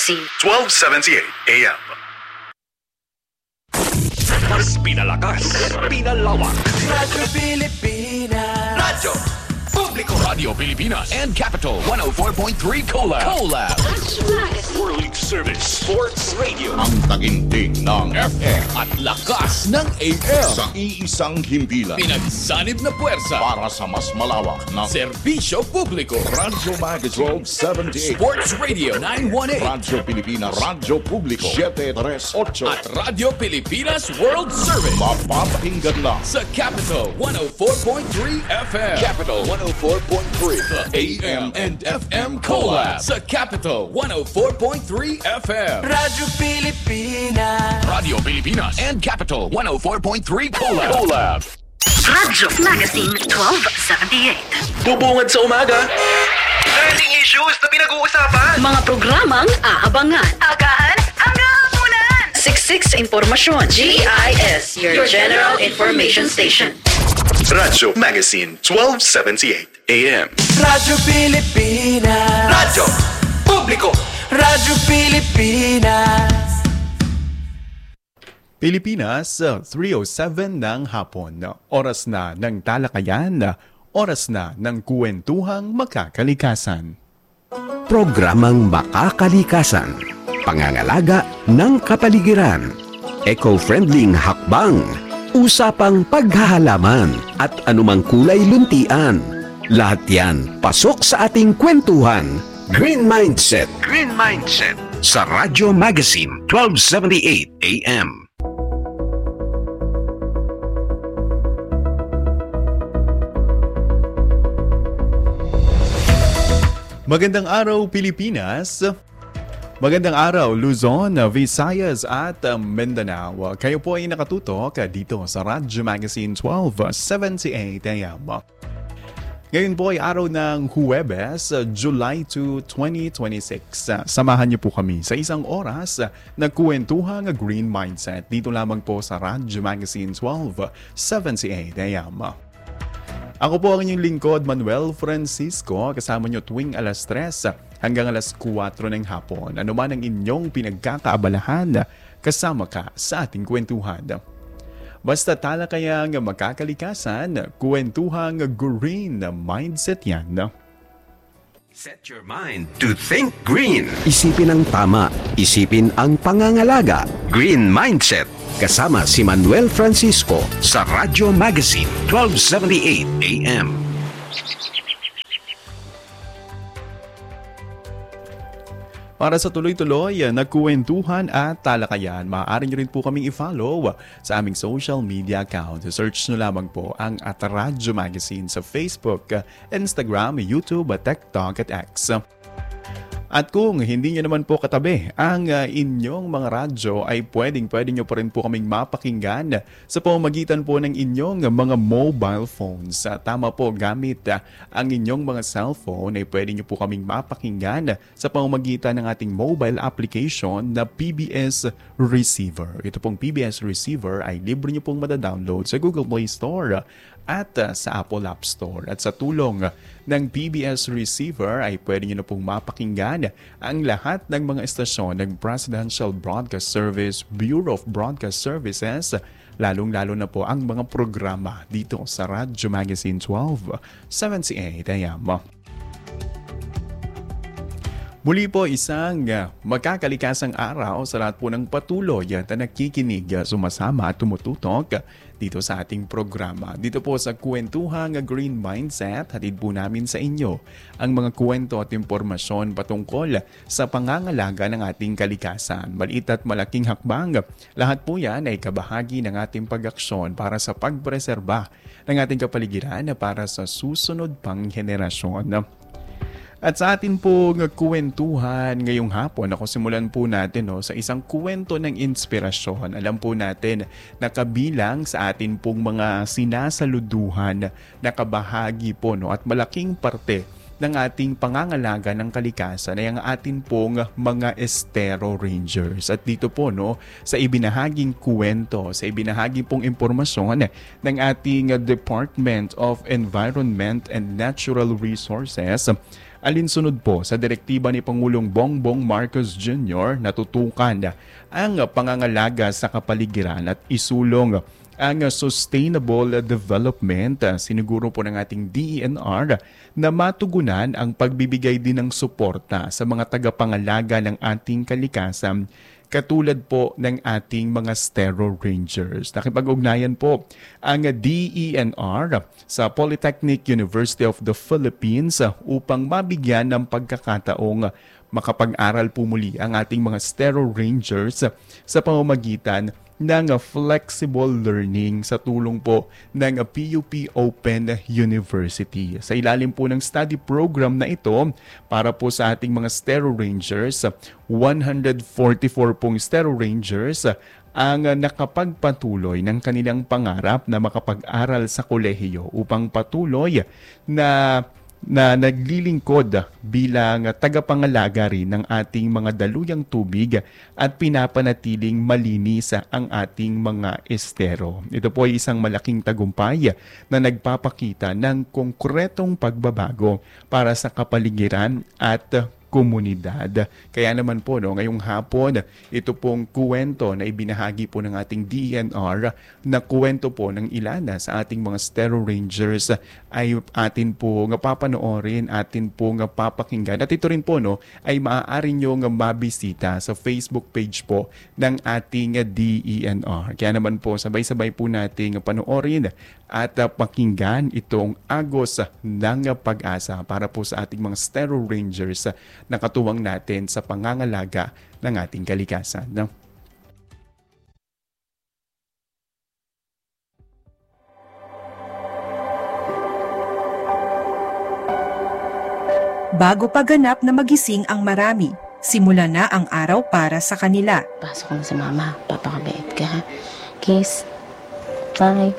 Magazine. 1278 AM. Mas pinalakas, pinalawak. Radyo Pilipinas. Radyo Publiko. Radio Pilipinas and Capital 104.3 Collab. World Service Sports Radio. Ang taginting ng FM at lakas ng AM. sa iisang himpilan Pinagsanib na puwersa. para sa mas malawak na Serbisyo Publiko. Radyo Magazine 1278, Sports Radio 918. Radyo Pilipinas, Radyo Publiko 738, At Radio Pilipinas World Service. mapapakinggan lang Sa Capital 104.3 FM. Capital 104.3. The AM and FM Collab. Sa Capital 104.3 FM. Radyo Pilipinas. Radio Pilipinas and Capital 104.3 Collab. Radyo Magazine 1278. Bubungad sa umaga. Trending issues na pinag-uusapan. Mga programang aabangan. Agahan hanggang hapunan. Siksik sa impormasyon. GIS, your General Information Station. Radyo Magazine 1278 AM. Radyo Pilipinas. Radyo Publiko. Radyo Pilipinas. Pilipinas, 3:07 ng hapon. Oras na ng talakayan, oras na ng kwentuhang makakalikasan. Programang Makakalikasan, pangangalaga ng kapaligiran, eco-friendly hakbang, usapang paghahalaman at anumang kulay luntian. Lahat yan pasok sa ating kwentuhan. Green Mindset. Green Mindset. Sa Radyo Magazine 1278 AM. Magandang araw Pilipinas, magandang araw Luzon, Visayas at Mindanao. Kayo po ay nakatutok dito sa Radyo Magazine 1278 AM. Ngayon po ay araw ng Huwebes, July 2, 2026. Samahan niyo po kami sa isang oras na kwentuhang Green Mindset dito lamang po sa Radyo Magazine 1278 AM. Ako po ang inyong lingkod, Manuel Francisco, kasama nyo tuwing alas 3 hanggang alas 4 ng hapon. Ano man ang inyong pinagkakaabalahan, kasama ka sa ating kwentuhan. Basta talakayang makakalikasan, kwentuhang Green Mindset yan. Set your mind to think green. Isipin ang tama, isipin ang pangangalaga. Green Mindset. Kasama si Manuel Francisco sa Radyo Magazine 1278 AM. Para sa tuloy-tuloy na kwentuhan at talakayan, maaari nyo rin po kaming i-follow sa aming social media account. Search nyo lamang po ang Radyo Magazine sa Facebook, Instagram, YouTube, TikTok at X. At kung hindi nyo naman po katabi ang inyong mga radyo, ay pwede nyo pa rin po kaming mapakinggan sa pamamagitan po ng inyong mga mobile phones. Tama po, gamit ang inyong mga cellphone ay pwede nyo po kaming mapakinggan sa pamamagitan ng ating mobile application na PBS Receiver. Ito pong PBS Receiver ay libre nyo pong madadownload sa Google Play Store at sa Apple App Store. At sa tulong ng PBS Receiver ay pwede nyo na pong mapakinggan ang lahat ng mga estasyon ng Presidential Broadcast Service, Bureau of Broadcast Services, lalong-lalo na po ang mga programa dito sa Radyo Magazine 1278 AM. Muli po isang magkakalikasang araw sa lahat po ng patuloy na nakikinig, sumasama at tumututok dito sa ating programa. Dito po sa Kwentuhang Green Mindset, hatid po namin sa inyo ang mga kwento at impormasyon patungkol sa pangangalaga ng ating kalikasan. Maliit at malaking hakbang, lahat po yan ay kabahagi ng ating pag-aksyon para sa pagpreserba ng ating kapaligiran para sa susunod pang henerasyon. At sa atin pong kwentuhan ngayong hapon, simulan po natin sa isang kwento ng inspirasyon. Alam po natin na kabilang sa atin pong mga sinasaluduhan na kabahagi po at malaking parte ng ating pangangalaga ng kalikasan ay ang atin pong mga Estero Rangers. At dito po sa ibinahaging kwento, sa ibinahaging pong impormasyon ng ating Department of Environment and Natural Resources, alinsunod po sa direktiba ni Pangulong Bongbong Marcos Jr. na tutukan ang pangangalaga sa kapaligiran at isulong ang sustainable development. Siniguro po ng ating DENR na matugunan ang pagbibigay din ng suporta sa mga tagapangalaga ng ating kalikasan, katulad po ng ating mga Stero Rangers. Nakipag-ugnayan po ang DENR sa Polytechnic University of the Philippines upang mabigyan ng pagkakataong makapag-aral po muli ang ating mga Stero Rangers sa pamamagitan ng flexible learning sa tulong po ng PUP Open University. Sa ilalim po ng study program na ito, para po sa ating mga Stero Rangers, 144 pong Stero Rangers ang nakapagpatuloy ng kanilang pangarap na makapag-aral sa kolehiyo upang patuloy na naglilingkod bilang tagapangalaga rin ng ating mga daluyang tubig at pinapanatiling malinis ang ating mga estero. Ito po ay isang malaking tagumpay na nagpapakita ng konkretong pagbabago para sa kapaligiran at komunidad. Kaya naman po ngayong hapon, ito pong kuwento na ibinahagi po ng ating DENR na kuwento po ng ilan sa ating mga Stero Rangers ay atin po papanoorin, atin po papakinggan. At ito rin po ay maaari nyo mabisita sa Facebook page po ng ating DENR. Kaya naman po sabay-sabay po nating panoorin at pakinggan itong Agos ng Pag-asa para po sa ating mga Stero Rangers na katuwang natin sa pangangalaga ng ating kalikasan. Bago pa ganap na magising ang marami, simula na ang araw para sa kanila. Pasok na si mama, papakabait ka ha. Kiss. Bye.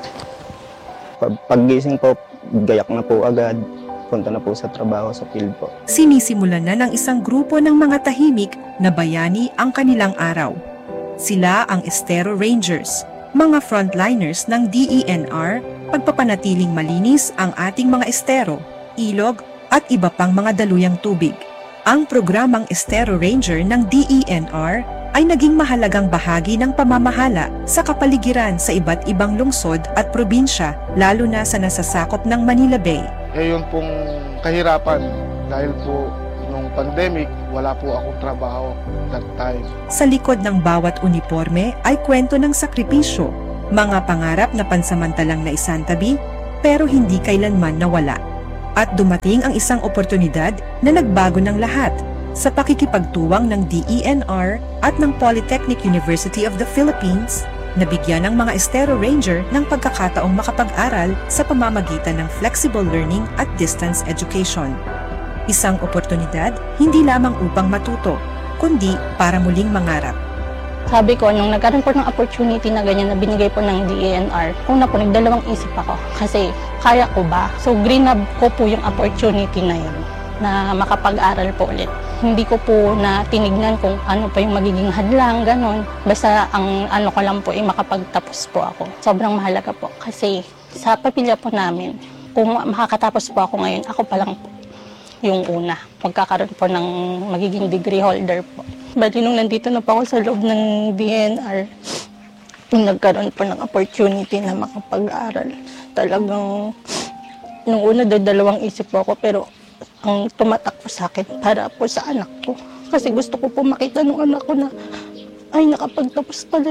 Paggising po, gayak na po agad. Punta na po sa trabaho sa field po. Sinisimulan na ng isang grupo ng mga tahimik na bayani ang kanilang araw. Sila ang Stero Rangers, mga frontliners ng DENR, pagpapanatiling malinis ang ating mga estero, ilog at iba pang mga daluyang tubig. Ang programang Stero Ranger ng DENR ay naging mahalagang bahagi ng pamamahala sa kapaligiran sa iba't ibang lungsod at probinsya, lalo na sa nasasakop ng Manila Bay. Yun pong kahirapan dahil po nung pandemic, wala po akong trabaho that time. Sa likod ng bawat uniforme ay kwento ng sakripisyo, mga pangarap na pansamantalang naisantabi pero hindi kailanman nawala. At dumating ang isang oportunidad na nagbago ng lahat sa pakikipagtuwang ng DENR at ng Polytechnic University of the Philippines, nabigyan ng mga Stero Ranger ng pagkakataong makapag-aral sa pamamagitan ng flexible learning at distance education. Isang oportunidad hindi lamang upang matuto, kundi para muling mangarap. Sabi ko, nung nagkaroon po ng opportunity na ganyan na binigay po ng DENR, una po, nagdalawang isip ako kasi kaya ko ba? So, greenab ko po yung opportunity na yun na makapag-aral po ulit. Hindi ko po na tinignan kung ano pa yung magiging hadlang, ganon. Basta ang ano ko lang po ay makapagtapos po ako. Sobrang mahalaga po kasi sa pamilya po namin, kung makakatapos po ako ngayon, ako pa lang po yung una. Magkakaroon po ng magiging degree holder po. Bali nung nandito na po ako sa loob ng DENR, nagkaroon po ng opportunity na makapag-aral. Talagang nung una dalawang isip po ako pero ang tumatak po sa akin para po sa anak ko. Kasi gusto ko po makita ng anak ko na ay nakapagtapos pala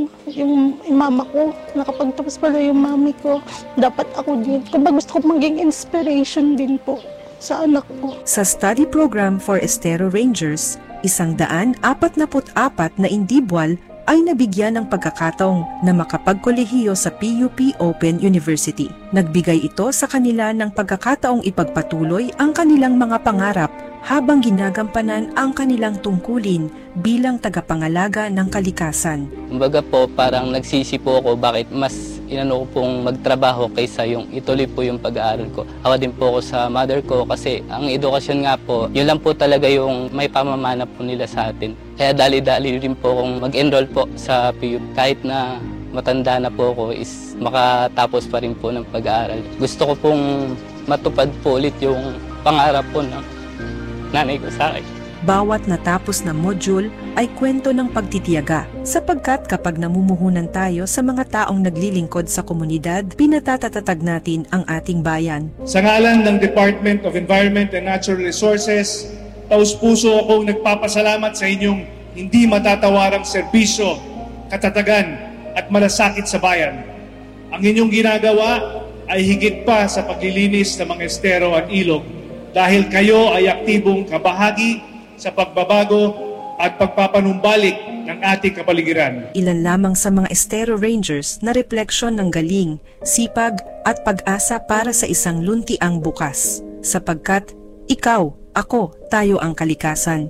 yung mama ko, nakapagtapos pala yung mami ko. Dapat ako din. Kaya gusto ko maging inspiration din po sa anak ko. Sa study program for Stero Rangers, 144 na indibwal ay nabigyan ng pagkakataong na makapagkolehiyo sa PUP Open University. Nagbigay ito sa kanila ng pagkakataong ipagpatuloy ang kanilang mga pangarap habang ginagampanan ang kanilang tungkulin bilang tagapangalaga ng kalikasan. Kumbaga po, parang nagsisi po ako bakit mas inano ko pong magtrabaho kaysa yung ituloy po yung pag-aaral ko. Awa din po ako sa mother ko kasi ang edukasyon nga po, yun lang po talaga yung may pamamana po nila sa atin. Kaya dali-dali rin po akong mag-enroll po sa PUP. Kahit na matanda na po ako is makatapos pa rin po ng pag-aaral. Gusto ko pong matupad po ulit yung pangarap po ng nanay ko sa akin. Bawat natapos na module ay kwento ng pagtitiyaga, sapagkat kapag namumuhunan tayo sa mga taong naglilingkod sa komunidad, pinatatatag natin ang ating bayan. Sa ngalan ng Department of Environment and Natural Resources, taus-puso akong nagpapasalamat sa inyong hindi matatawarang serbisyo, katatagan at malasakit sa bayan. Ang inyong ginagawa ay higit pa sa paglilinis ng mga estero at ilog, dahil kayo ay aktibong kabahagi sa pagbabago at pagpapanumbalik ng ating kapaligiran. Ilan lamang sa mga Estero Rangers na refleksyon ng galing, sipag at pag-asa para sa isang luntiang bukas, sapagkat ikaw, ako, tayo ang kalikasan.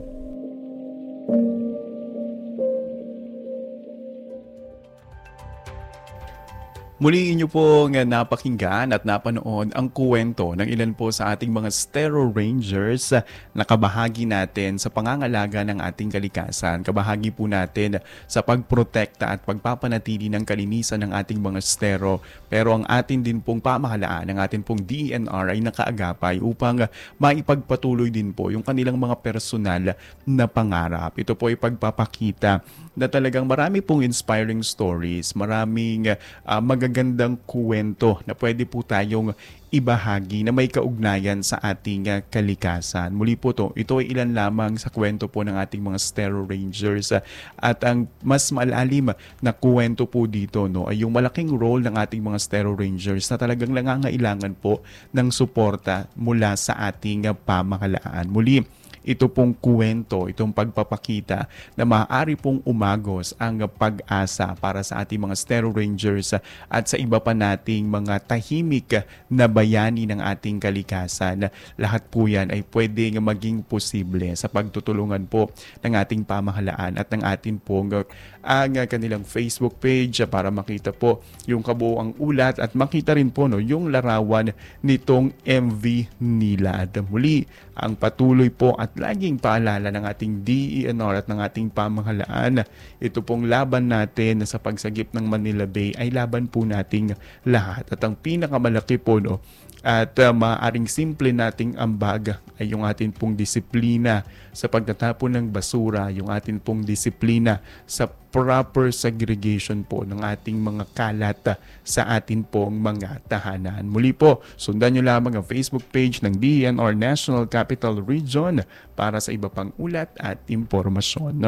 Muli inyo pong napakinggan at napanood ang kwento ng ilan po sa ating mga Estero Rangers na kabahagi natin sa pangangalaga ng ating kalikasan. Kabahagi po natin sa pagprotekta at pagpapanatili ng kalinisan ng ating mga estero. Pero ang atin din pong pamahalaan, ang atin pong DENR ay nakaagapay upang maipagpatuloy din po yung kanilang mga personal na pangarap. Ito po ay pagpapakita na talagang marami pong inspiring stories, maraming magagandang kwento na pwede po tayong ibahagi na may kaugnayan sa ating kalikasan. Muli po ito ay ilan lamang sa kwento po ng ating mga Estero Rangers at ang mas malalim na kwento po dito ay yung malaking role ng ating mga Estero Rangers na talagang nangangailangan po ng suporta mula sa ating pamahalaan. Muli, ito pong kwento, itong pagpapakita na maaari pong umagos ang pag-asa para sa ating mga Estero Rangers at sa iba pa nating mga tahimik na bayani ng ating kalikasan. Lahat po yan ay pwedeng maging posible sa pagtutulungan po ng ating pamahalaan at ng ating pong ang kanilang Facebook page para makita po yung kabuuang ulat at makita rin po yung larawan nitong MV Nilad. Muli, ang patuloy po at laging paalala ng ating DENR at ng ating pamahalaan, ito pong laban natin sa pagsagip ng Manila Bay ay laban po nating lahat. At ang pinakamalaki po at maaaring simple nating ambag ay yung atin pong disiplina sa pagtatapon ng basura, yung atin pong disiplina sa proper segregation po ng ating mga kalat sa atin pong mga tahanan. Muli po, sundan nyo lamang ang Facebook page ng DENR National Capital Region para sa iba pang ulat at impormasyon.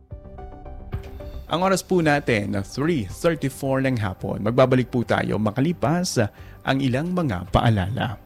Ang oras po natin, 3:34 ng hapon. Magbabalik po tayo makalipas ang ilang mga paalala.